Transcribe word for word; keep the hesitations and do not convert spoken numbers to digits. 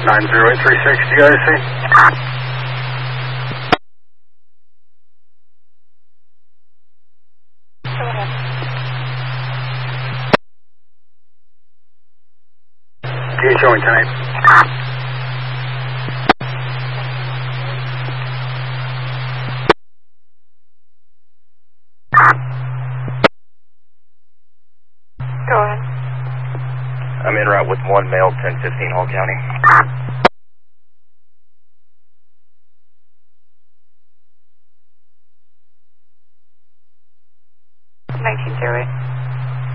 nine zero eight three six, you guys see? Keep showing tonight. Go ahead. I'm en route with one male, ten fifteen Hall County.